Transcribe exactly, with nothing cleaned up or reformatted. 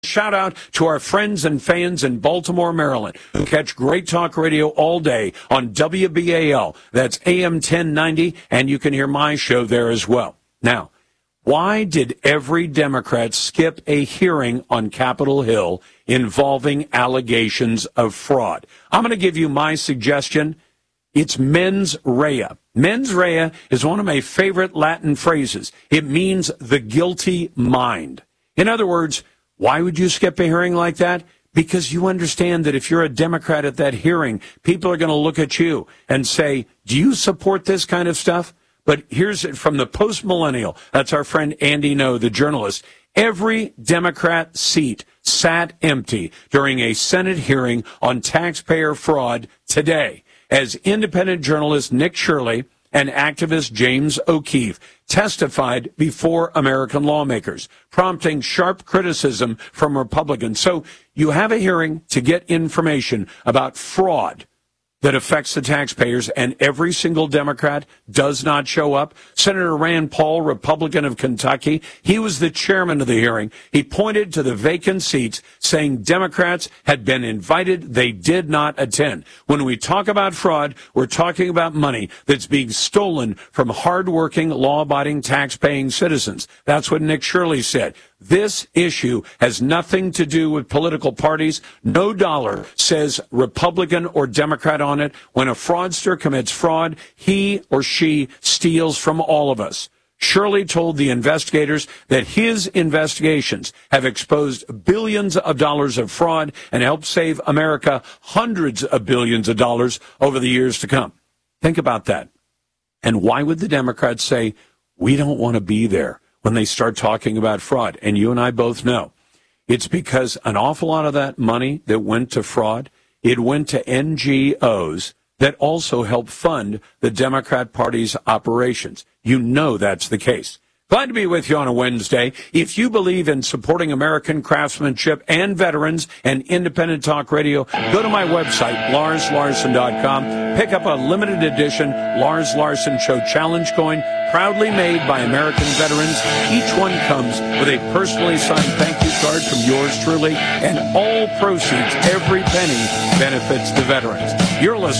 Shout out to our friends and fans in Baltimore, Maryland, who catch great talk radio all day on W B A L. That's A M ten ninety, and you can hear my show there as well. Now, why did every Democrat skip a hearing on Capitol Hill involving allegations of fraud? I'm going to give you my suggestion. It's mens rea. Mens rea is one of my favorite Latin phrases. It means the guilty mind. In other words, why would you skip a hearing like that? Because you understand that if you're a Democrat at that hearing, people are going to look at you and say, do you support this kind of stuff? But here's it from the post-millennial. That's our friend Andy Ngo, the journalist. Every Democrat seat sat empty during a Senate hearing on taxpayer fraud today, as independent journalist Nick Shirley and activist James O'Keefe testified before American lawmakers, prompting sharp criticism from Republicans. So you have a hearing to get information about fraud that affects the taxpayers, and every single Democrat does not show up. Senator Rand Paul, Republican of Kentucky, he was the chairman of the hearing. He pointed to the vacant seats, saying Democrats had been invited. They did not attend. When we talk about fraud, we're talking about money that's being stolen from hardworking, law-abiding, tax-paying citizens. That's what Nick Shirley said. This issue has nothing to do with political parties. No dollar says Republican or Democrat on it. When a fraudster commits fraud, he or she steals from all of us. Shirley told the investigators that his investigations have exposed billions of dollars of fraud and helped save America hundreds of billions of dollars over the years to come. Think about that. And why would the Democrats say, we don't want to be there when they start talking about fraud? And you and I both know it's because an awful lot of that money that went to fraud, it went to N G Os that also help fund the Democrat Party's operations. You know that's the case. Glad to be with you on a Wednesday. If you believe in supporting American craftsmanship and veterans and independent talk radio, go to my website, lars larson dot com. Pick up a limited edition Lars Larson Show Challenge coin, proudly made by American veterans. Each one comes with a personally signed thank you card from yours truly, and all proceeds, every penny, benefits the veterans. You're listening